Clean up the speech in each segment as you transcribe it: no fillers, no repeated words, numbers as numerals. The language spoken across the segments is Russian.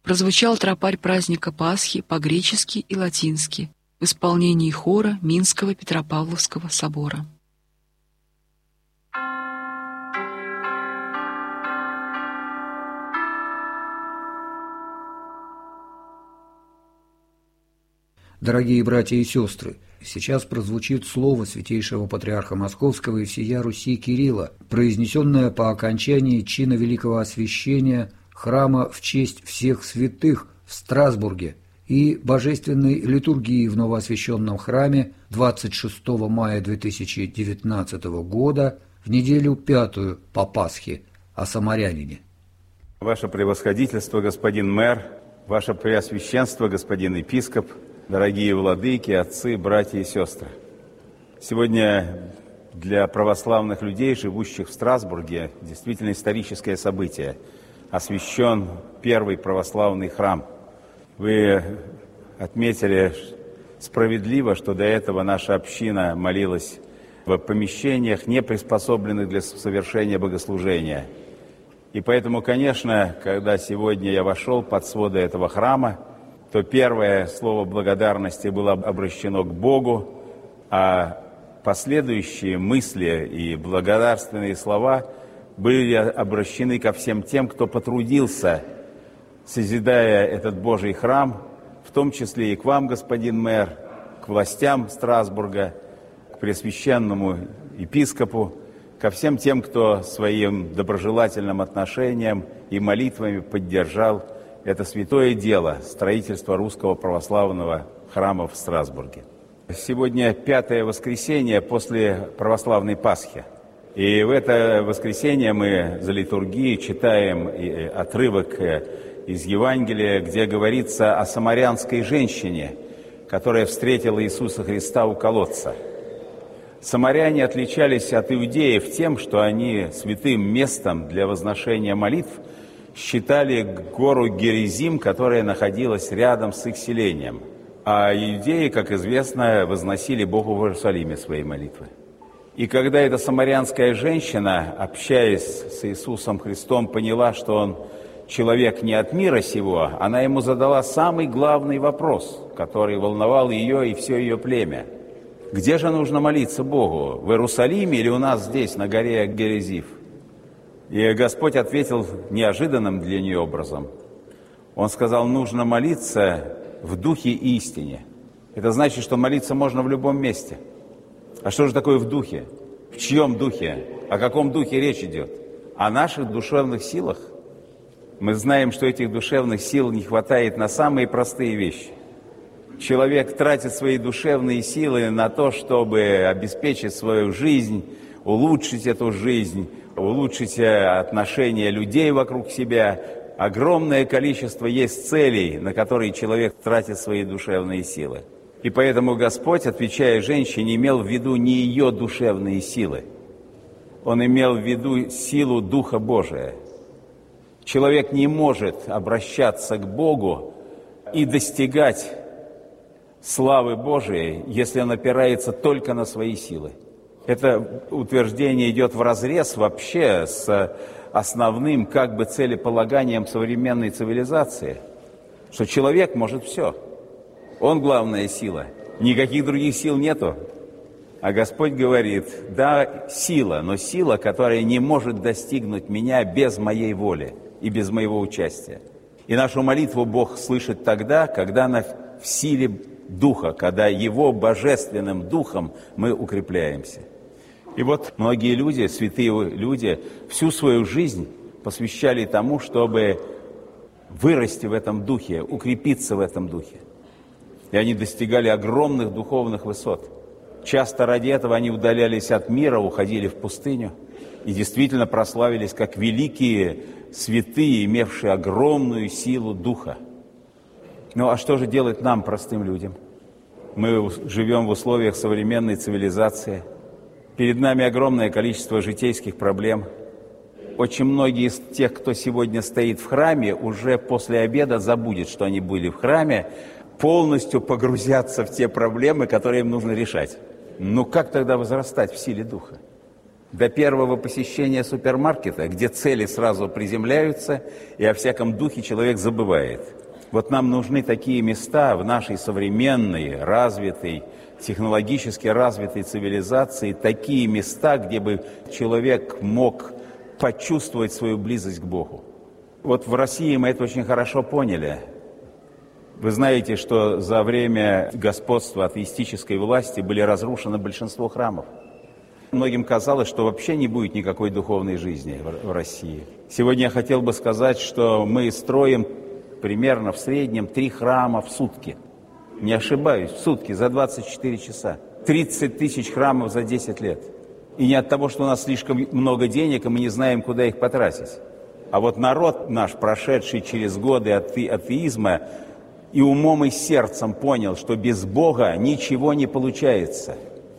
прозвучал тропарь праздника Пасхи по-гречески и латински в исполнении хора Минского Петропавловского собора. Дорогие братья и сестры, сейчас прозвучит слово святейшего патриарха Московского и всея Руси Кирилла, произнесенное по окончании чина великого освящения храма в честь всех святых в Страсбурге и божественной литургии в новоосвященном храме 26 мая 2019 года в неделю пятую по Пасхе о самарянине. Ваше превосходительство, господин мэр, ваше преосвященство, господин епископ, дорогие владыки, отцы, братья и сестры. Сегодня для православных людей, живущих в Страсбурге, действительно историческое событие. Освящен первый православный храм. Вы отметили справедливо, что до этого наша община молилась в помещениях, не приспособленных для совершения богослужения. И поэтому, конечно, когда сегодня я вошел под своды этого храма, то первое слово благодарности было обращено к Богу, а последующие мысли и благодарственные слова были обращены ко всем тем, кто потрудился, созидая этот Божий храм, в том числе и к вам, господин мэр, к властям Страсбурга, к пресвященному епископу, ко всем тем, кто своим доброжелательным отношением и молитвами поддержал это святое дело строительства русского православного храма в Страсбурге. Сегодня пятое воскресенье после православной Пасхи. И в это воскресенье мы за литургией читаем отрывок из Евангелия, где говорится о самарянской женщине, которая встретила Иисуса Христа у колодца. Самаряне отличались от иудеев тем, что они святым местом для возношения молитв считали гору Геризим, которая находилась рядом с их селением. А иудеи, как известно, возносили Богу в Иерусалиме свои молитвы. И когда эта самарянская женщина, общаясь с Иисусом Христом, поняла, что он человек не от мира сего, она ему задала самый главный вопрос, который волновал ее и все ее племя. Где же нужно молиться Богу? В Иерусалиме или у нас здесь, на горе Геризим? И Господь ответил неожиданным для нее образом. Он сказал, нужно молиться в духе и истине. Это значит, что молиться можно в любом месте. А что же такое в духе? В чьем духе? О каком духе речь идет? О наших душевных силах? Мы знаем, что этих душевных сил не хватает на самые простые вещи. Человек тратит свои душевные силы на то, чтобы обеспечить свою жизнь, улучшить эту жизнь, улучшить отношения людей вокруг себя. Огромное количество есть целей, на которые человек тратит свои душевные силы. И поэтому Господь, отвечая женщине, имел в виду не ее душевные силы. Он имел в виду силу Духа Божия. Человек не может обращаться к Богу и достигать славы Божией, если он опирается только на свои силы. Это утверждение идет вразрез вообще с основным как бы целеполаганием современной цивилизации, что человек может все. Он главная сила, никаких других сил нету. А Господь говорит, да, сила, но сила, которая не может достигнуть меня без моей воли и без моего участия. И нашу молитву Бог слышит тогда, когда она в силе Духа, когда Его божественным Духом мы укрепляемся. И вот многие люди, святые люди, всю свою жизнь посвящали тому, чтобы вырасти в этом Духе, укрепиться в этом Духе. И они достигали огромных духовных высот. Часто ради этого они удалялись от мира, уходили в пустыню и действительно прославились как великие святые, имевшие огромную силу Духа. Ну а что же делать нам, простым людям? Мы живем в условиях современной цивилизации. Перед нами огромное количество житейских проблем. Очень многие из тех, кто сегодня стоит в храме, уже после обеда забудет, что они были в храме, полностью погрузятся в те проблемы, которые им нужно решать. Ну как тогда возрастать в силе Духа? до первого посещения супермаркета, где цели сразу приземляются, и о всяком духе человек забывает. Вот нам нужны такие места в нашей современной, развитой, технологически развитой цивилизации, такие места, где бы человек мог почувствовать свою близость к Богу. Вот в России мы это очень хорошо поняли. Вы знаете, что за время господства атеистической власти были разрушены большинство храмов. Многим казалось, что вообще не будет никакой духовной жизни в России. Сегодня я хотел бы сказать, что мы строим примерно в среднем 3 храма в сутки. Не ошибаюсь, в сутки, за 24 часа. 30 тысяч храмов за 10 лет. И не от того, что у нас слишком много денег, и мы не знаем, куда их потратить. А вот народ наш, прошедший через годы атеизма, и умом и сердцем понял, что без Бога ничего не получается.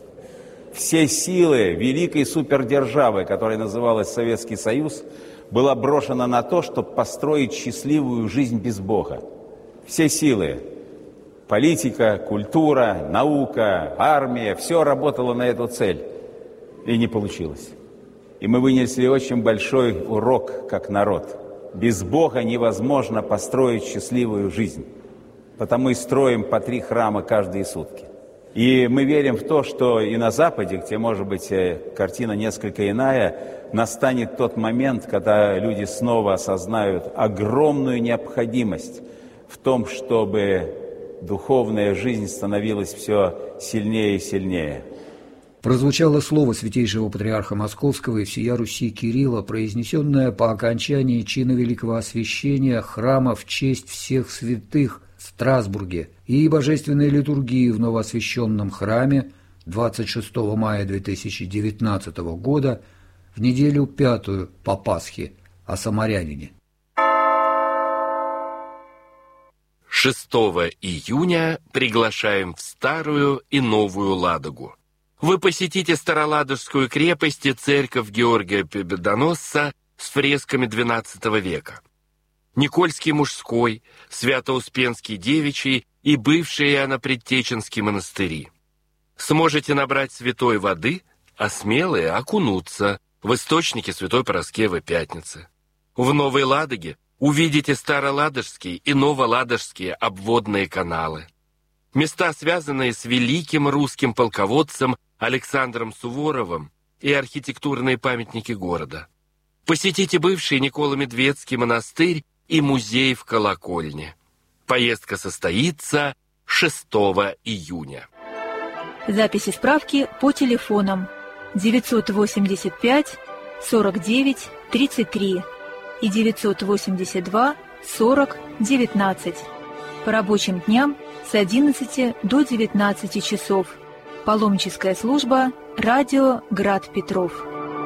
Все силы великой супердержавы, которая называлась Советский Союз, была брошена на то, чтобы построить счастливую жизнь без Бога. Все силы, политика, культура, наука, армия, все работало на эту цель. И не получилось. И мы вынесли очень большой урок как народ. Без Бога невозможно построить счастливую жизнь. Потому и строим по 3 храма каждые сутки. И мы верим в то, что и на Западе, где, может быть, картина несколько иная, настанет тот момент, когда люди снова осознают огромную необходимость в том, чтобы духовная жизнь становилась все сильнее и сильнее. Прозвучало слово святейшего патриарха Московского и всея Руси Кирилла, произнесенное по окончании чина Великого Освящения храма в честь всех святых в Страсбурге и божественной литургии в новоосвященном храме 26 мая 2019 года в неделю 5 по Пасхе о самарянине. 6 июня приглашаем в Старую и Новую Ладогу. Вы посетите Староладожскую крепость и церковь Георгия Победоносца с фресками XII века. Никольский мужской, Свято-Успенский девичий и бывшие Иоанно-Предтеченские монастыри. Сможете набрать святой воды, а смелые окунуться в источники Святой Параскевы Пятницы. В Новой Ладоге увидите Староладожские и Новоладожские обводные каналы. Места, связанные с великим русским полководцем Александром Суворовым, и архитектурные памятники города. Посетите бывший Николо-Медведский монастырь и музей в Колокольне. Поездка состоится 6 июня. Записи справки по телефонам 985 49 33 и 982 40 19. По рабочим дням с 11 до 19 часов. Паломническая служба «Радио Град Петров».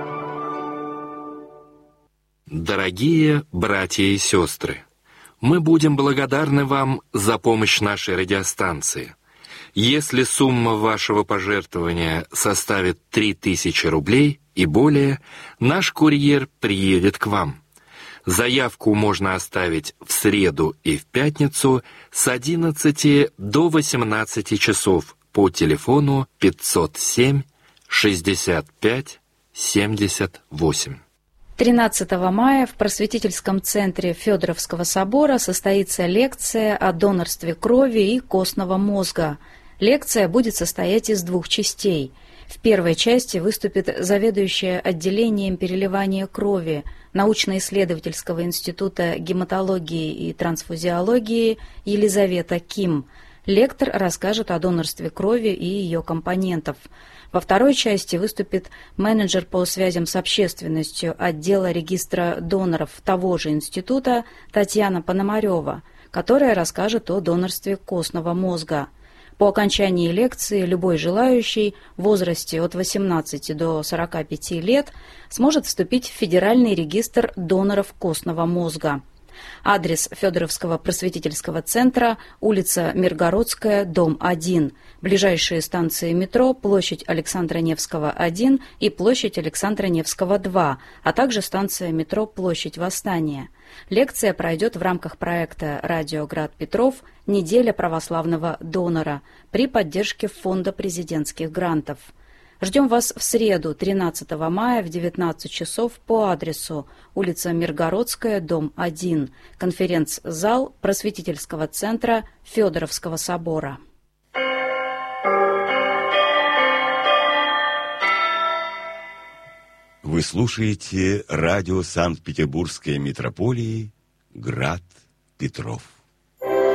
Дорогие братья и сестры, мы будем благодарны вам за помощь нашей радиостанции. Если сумма вашего пожертвования составит 3000 рублей и более, наш курьер приедет к вам. Заявку можно оставить в среду и в пятницу с 11 до 18 часов по телефону 507 65 78. 13 мая в Просветительском центре Федоровского собора состоится лекция о донорстве крови и костного мозга. Лекция будет состоять из 2 частей. В первой части выступит заведующая отделением переливания крови Научно-исследовательского института гематологии и трансфузиологии Елизавета Ким. Лектор расскажет о донорстве крови и ее компонентов. Во второй части выступит менеджер по связям с общественностью отдела регистра доноров того же института Татьяна Пономарева, которая расскажет о донорстве костного мозга. По окончании лекции любой желающий в возрасте от 18 до 45 лет сможет вступить в Федеральный регистр доноров костного мозга. Адрес Федоровского просветительского центра, улица Миргородская, дом 1. Ближайшие станции метро, площадь Александра Невского, 1 и площадь Александра Невского, 2, а также станция метро, площадь Восстания. Лекция пройдет в рамках проекта «Радио Град Петров. Неделя православного донора» при поддержке Фонда президентских грантов. Ждем вас в среду, 13 мая в 19 часов по адресу улица Миргородская, дом 1, конференц-зал Просветительского центра Федоровского собора. Вы слушаете радио Санкт-Петербургской митрополии «Град Петров».